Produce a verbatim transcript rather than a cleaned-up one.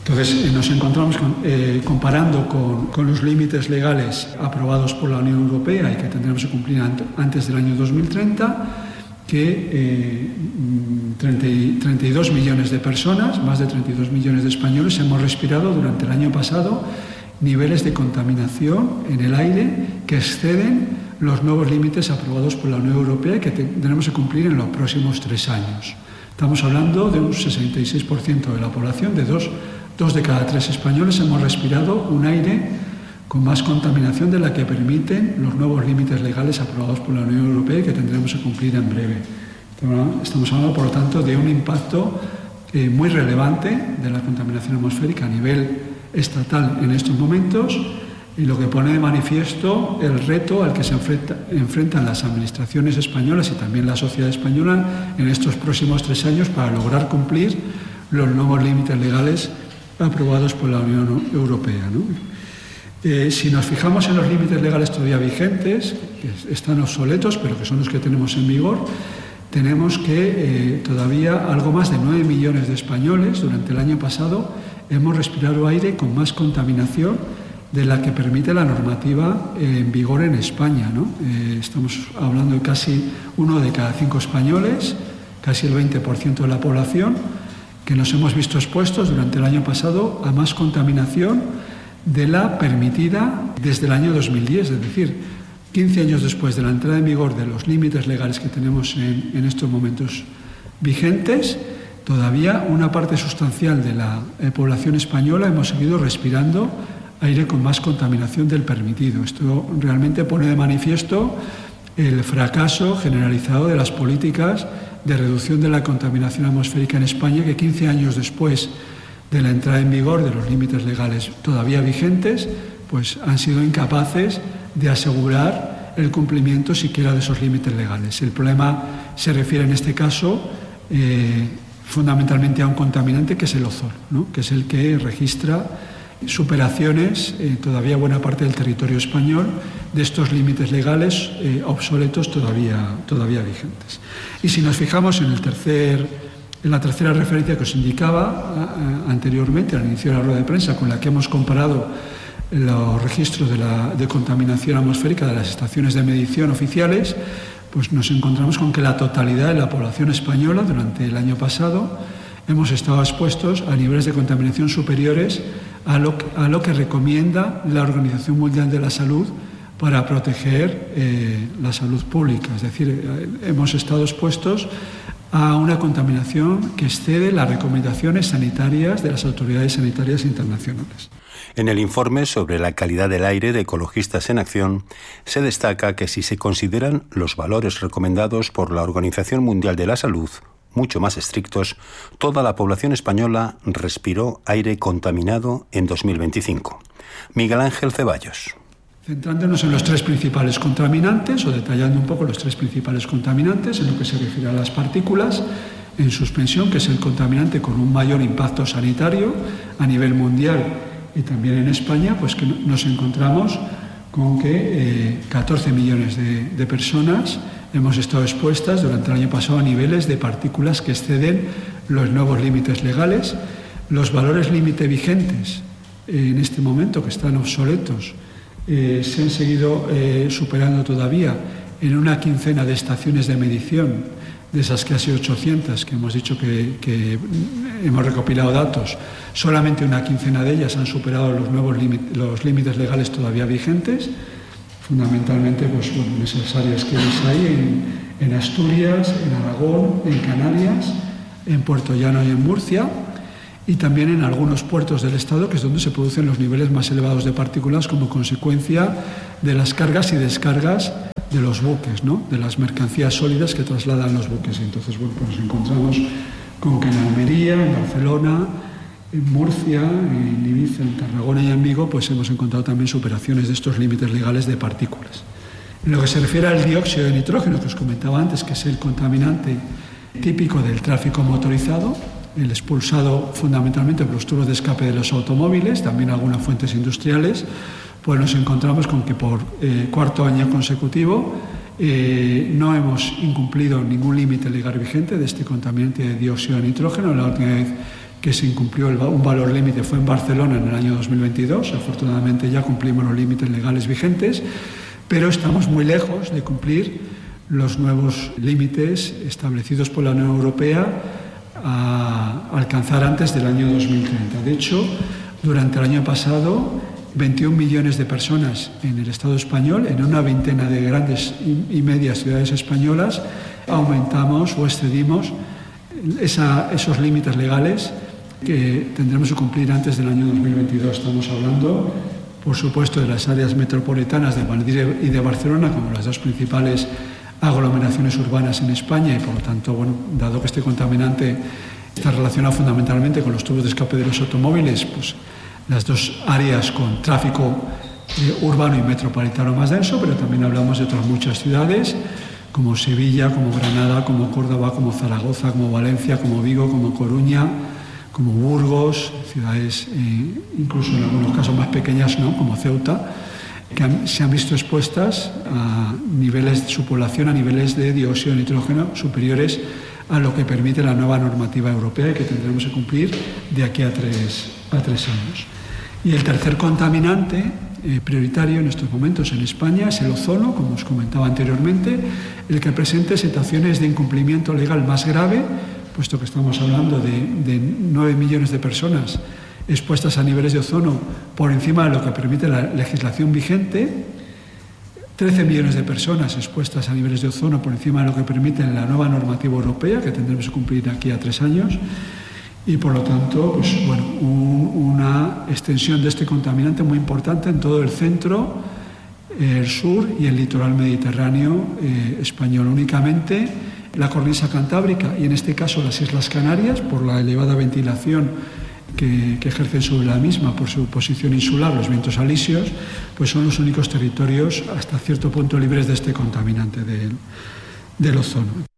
Entonces, eh, nos encontramos con, eh, comparando con, con los límites legales aprobados por la Unión Europea y que tendremos que cumplir ant- antes del año dos mil treinta, que eh, treinta y, treinta y dos millones de personas, más de treinta y dos millones de españoles, hemos respirado durante el año pasado niveles de contaminación en el aire que exceden los nuevos límites aprobados por la Unión Europea y que tendremos que cumplir en los próximos tres años. Estamos hablando de un sesenta y seis por ciento de la población, de dos, dos de cada tres españoles hemos respirado un aire con más contaminación de la que permiten los nuevos límites legales aprobados por la Unión Europea y que tendremos que cumplir en breve. Estamos hablando, por lo tanto, de un impacto eh, muy relevante de la contaminación atmosférica a nivel estatal en estos momentos, y lo que pone de manifiesto el reto al que se enfrenta, enfrentan las administraciones españolas y también la sociedad española en estos próximos tres años para lograr cumplir los nuevos límites legales aprobados por la Unión Europea, ¿no? Eh, si nos fijamos en los límites legales todavía vigentes, que están obsoletos, pero que son los que tenemos en vigor, tenemos que eh, todavía algo más de nueve millones de españoles durante el año pasado hemos respirado aire con más contaminación de la que permite la normativa eh, en vigor en España, ¿no? Eh, estamos hablando de casi uno de cada cinco españoles, casi el veinte por ciento de la población, que nos hemos visto expuestos durante el año pasado a más contaminación de la permitida desde el año dos mil diez, es decir, quince años después de la entrada en vigor de los límites legales que tenemos en, en estos momentos vigentes, todavía una parte sustancial de la eh, población española hemos seguido respirando aire con más contaminación del permitido. Esto realmente pone de manifiesto el fracaso generalizado de las políticas de reducción de la contaminación atmosférica en España, que quince años después de la entrada en vigor de los límites legales todavía vigentes, pues han sido incapaces de asegurar el cumplimiento siquiera de esos límites legales. El problema se refiere en este caso eh, fundamentalmente a un contaminante que es el ozono, ¿no? Que es el que registra superaciones en eh, todavía buena parte del territorio español de estos límites legales eh, obsoletos todavía, todavía vigentes. Y si nos fijamos en el tercer En la tercera referencia que os indicaba a, a, anteriormente, al inicio de la rueda de prensa, con la que hemos comparado los registros de, la, de contaminación atmosférica de las estaciones de medición oficiales, pues nos encontramos con que la totalidad de la población española durante el año pasado hemos estado expuestos a niveles de contaminación superiores a lo, a lo que recomienda la Organización Mundial de la Salud para proteger eh, la salud pública. Es decir, eh, hemos estado expuestos a una contaminación que excede las recomendaciones sanitarias de las autoridades sanitarias internacionales. En el informe sobre la calidad del aire de Ecologistas en Acción se destaca que si se consideran los valores recomendados por la Organización Mundial de la Salud, mucho más estrictos, toda la población española respiró aire contaminado en dos mil veinticinco. Miguel Ángel Ceballos. Centrándonos en los tres principales contaminantes, o detallando un poco los tres principales contaminantes en lo que se refiere a las partículas, en suspensión, que es el contaminante con un mayor impacto sanitario a nivel mundial y también en España, pues que nos encontramos con que eh, catorce millones de, de personas hemos estado expuestas durante el año pasado a niveles de partículas que exceden los nuevos límites legales. Los valores límite vigentes eh, en este momento, que están obsoletos, Eh, se han seguido eh, superando todavía en una quincena de estaciones de medición, de esas casi ochocientas que hemos dicho que, que hemos recopilado datos. Solamente una quincena de ellas han superado los nuevos límites, los límites legales todavía vigentes, fundamentalmente pues, bueno, en esas áreas que veis ahí, en, en Asturias, en Aragón, en Canarias, en Puerto Llano y en Murcia, y también en algunos puertos del Estado, que es donde se producen los niveles más elevados de partículas como consecuencia de las cargas y descargas de los buques, ¿no? De las mercancías sólidas que trasladan los buques. Y entonces, bueno, pues nos encontramos con que en Almería, en Barcelona, en Murcia, en Ibiza, en Tarragona y en Vigo, pues hemos encontrado también superaciones de estos límites legales de partículas. En lo que se refiere al dióxido de nitrógeno, que os comentaba antes, que es el contaminante típico del tráfico motorizado, el expulsado fundamentalmente por los tubos de escape de los automóviles, también algunas fuentes industriales, pues nos encontramos con que por eh, cuarto año consecutivo eh, no hemos incumplido ningún límite legal vigente de este contaminante de dióxido de nitrógeno. La última vez que se incumplió el, un valor límite fue en Barcelona en el año dos mil veintidós. Afortunadamente ya cumplimos los límites legales vigentes, pero estamos muy lejos de cumplir los nuevos límites establecidos por la Unión Europea a alcanzar antes del año dos mil treinta. De hecho, durante el año pasado, veintiún millones de personas en el Estado español, en una veintena de grandes y medias ciudades españolas, aumentamos o excedimos esa, esos límites legales que tendremos que cumplir antes del año dos mil veintidós. Estamos hablando, por supuesto, de las áreas metropolitanas de Madrid y de Barcelona como las dos principales aglomeraciones urbanas en España, y por lo tanto, bueno, dado que este contaminante está relacionado fundamentalmente con los tubos de escape de los automóviles, pues las dos áreas con tráfico eh, urbano y metropolitano más denso, pero también hablamos de otras muchas ciudades como Sevilla, como Granada, como Córdoba, como Zaragoza, como Valencia, como Vigo, como Coruña, como Burgos, ciudades eh, incluso en algunos casos más pequeñas, ¿no?, como Ceuta, que han, se han visto expuestas a niveles de su población, a niveles de dióxido de nitrógeno superiores a lo que permite la nueva normativa europea y que tendremos que cumplir de aquí a tres, a tres años. Y el tercer contaminante eh, prioritario en estos momentos en España es el ozono, como os comentaba anteriormente, el que presenta situaciones de incumplimiento legal más grave, puesto que estamos hablando de, de nueve millones de personas expuestas a niveles de ozono por encima de lo que permite la legislación vigente, trece millones de personas expuestas a niveles de ozono por encima de lo que permite la nueva normativa europea, que tendremos que cumplir aquí a tres años, y por lo tanto, pues, bueno, un, una extensión de este contaminante muy importante en todo el centro, el sur y el litoral mediterráneo eh, español. Únicamente la cornisa cantábrica y en este caso las Islas Canarias, por la elevada ventilación que, que ejercen sobre la misma por su posición insular, los vientos alisios, pues son los únicos territorios hasta cierto punto libres de este contaminante del, del ozono.